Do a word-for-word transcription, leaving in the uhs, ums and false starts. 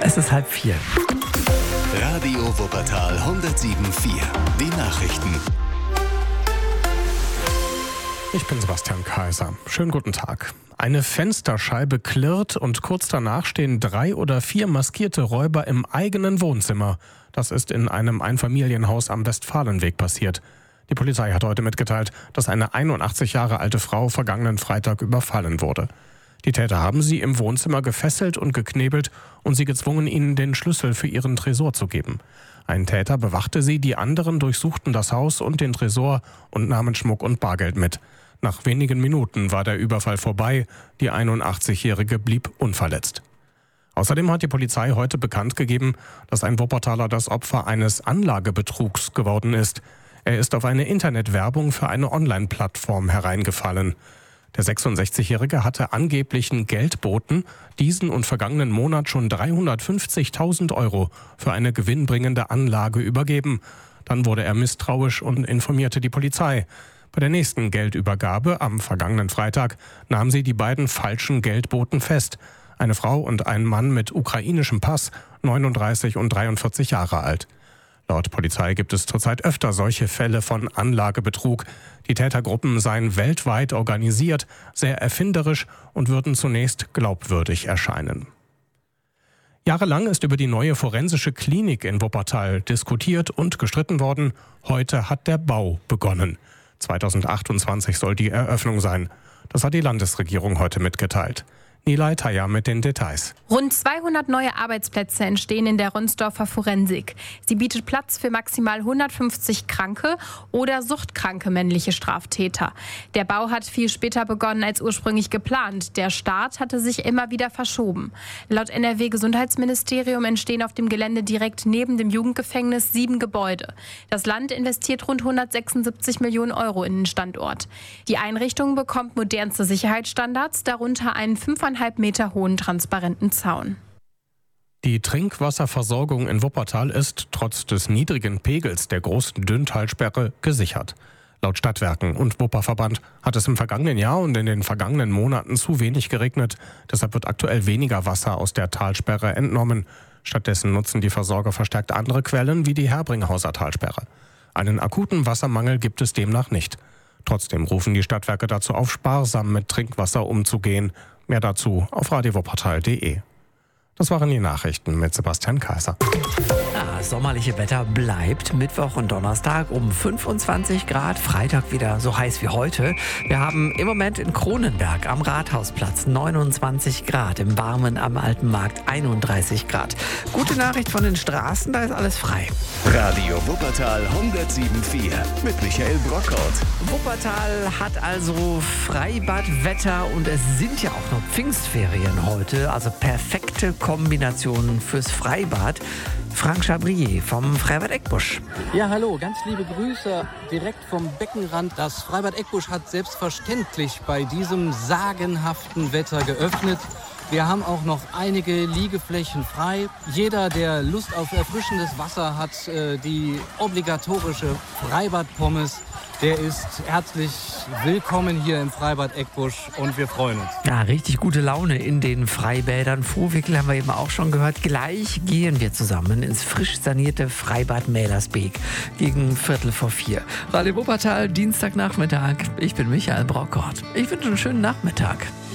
Es ist halb vier. Radio Wuppertal hundertsieben Komma vier. Die Nachrichten. Ich bin Sebastian Kaiser. Schönen guten Tag. Eine Fensterscheibe klirrt und kurz danach stehen drei oder vier maskierte Räuber im eigenen Wohnzimmer. Das ist in einem Einfamilienhaus am Westfalenweg passiert. Die Polizei hat heute mitgeteilt, dass eine einundachtzig Jahre alte Frau vergangenen Freitag überfallen wurde. Die Täter haben sie im Wohnzimmer gefesselt und geknebelt und sie gezwungen, ihnen den Schlüssel für ihren Tresor zu geben. Ein Täter bewachte sie, die anderen durchsuchten das Haus und den Tresor und nahmen Schmuck und Bargeld mit. Nach wenigen Minuten war der Überfall vorbei, die einundachtzigjährige blieb unverletzt. Außerdem hat die Polizei heute bekannt gegeben, dass ein Wuppertaler das Opfer eines Anlagebetrugs geworden ist. Er ist auf eine Internetwerbung für eine Online-Plattform hereingefallen. Der sechsundsechzigjährige hatte angeblichen Geldboten diesen und vergangenen Monat schon dreihundertfünfzigtausend Euro für eine gewinnbringende Anlage übergeben. Dann wurde er misstrauisch und informierte die Polizei. Bei der nächsten Geldübergabe am vergangenen Freitag nahm sie die beiden falschen Geldboten fest. Eine Frau und ein Mann mit ukrainischem Pass, neununddreißig und dreiundvierzig Jahre alt. Laut Polizei gibt es zurzeit öfter solche Fälle von Anlagebetrug. Die Tätergruppen seien weltweit organisiert, sehr erfinderisch und würden zunächst glaubwürdig erscheinen. Jahrelang ist über die neue forensische Klinik in Wuppertal diskutiert und gestritten worden. Heute hat der Bau begonnen. zweitausendachtundzwanzig soll die Eröffnung sein. Das hat die Landesregierung heute mitgeteilt. Nilay Taya mit den Details. Rund zweihundert neue Arbeitsplätze entstehen in der Ronsdorfer Forensik. Sie bietet Platz für maximal hundertfünfzig kranke oder suchtkranke männliche Straftäter. Der Bau hat viel später begonnen als ursprünglich geplant. Der Start hatte sich immer wieder verschoben. Laut N R W-Gesundheitsministerium entstehen auf dem Gelände direkt neben dem Jugendgefängnis sieben Gebäude. Das Land investiert rund hundertsechsundsiebzig Millionen Euro in den Standort. Die Einrichtung bekommt modernste Sicherheitsstandards, darunter einen fünfeinhalb Meter hohen transparenten Zaun. Die Trinkwasserversorgung in Wuppertal ist trotz des niedrigen Pegels der großen Dünntalsperre gesichert. Laut Stadtwerken und Wupperverband hat es im vergangenen Jahr und in den vergangenen Monaten zu wenig geregnet. Deshalb wird aktuell weniger Wasser aus der Talsperre entnommen. Stattdessen nutzen die Versorger verstärkt andere Quellen wie die Herbringhauser Talsperre. Einen akuten Wassermangel gibt es demnach nicht. Trotzdem rufen die Stadtwerke dazu auf, sparsam mit Trinkwasser umzugehen. Mehr dazu auf radio wuppertal punkt de. Das waren die Nachrichten mit Sebastian Kaiser. Das sommerliche Wetter bleibt Mittwoch und Donnerstag um fünfundzwanzig Grad, Freitag wieder so heiß wie heute. Wir haben im Moment in Kronenberg am Rathausplatz neunundzwanzig Grad, im Barmen am Alten Markt einunddreißig Grad. Gute Nachricht von den Straßen, da ist alles frei. Radio Wuppertal hundertsieben Komma vier mit Michael Brockhaut. Wuppertal hat also Freibadwetter und es sind ja auch noch Pfingstferien heute, also perfekte Kombinationen fürs Freibad. Frank Chabrier vom Freibad Eckbusch. Ja, hallo, ganz liebe Grüße direkt vom Beckenrand. Das Freibad Eckbusch hat selbstverständlich bei diesem sagenhaften Wetter geöffnet. Wir haben auch noch einige Liegeflächen frei. Jeder, der Lust auf erfrischendes Wasser hat, die obligatorische Freibad-Pommes, der ist herzlich willkommen hier im Freibad Eckbusch und wir freuen uns. Ja, richtig gute Laune in den Freibädern. Vorwickel haben wir eben auch schon gehört. Gleich gehen wir zusammen ins frisch sanierte Freibad Mälersbeek gegen Viertel vor vier. Radio Wuppertal, Dienstagnachmittag. Ich bin Michael Brockhaut. Ich wünsche einen schönen Nachmittag.